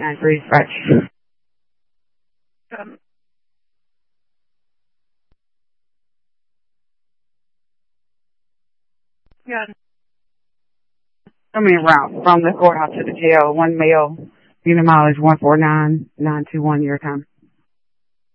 193 dispatch. Yeah. I mean, route from the courthouse to the jail, 1 male, unit mileage 149921 your time.